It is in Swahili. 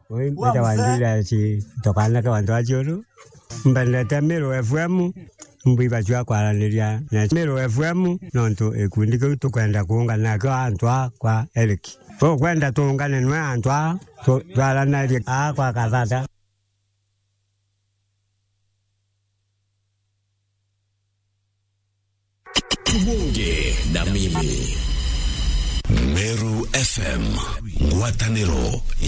Oi mbeta wandila si tokana ka wandu ajuru. Mbelete Meru FM mbiba jwa kwa nilia na Meru FM nonto ekundi ko kwenda kuungana kwa antwa kwa eliki. Ko kwenda tuungane nwe antwa to twala na kwa kazata. Tubonge na mimi Meru FM ngwataniro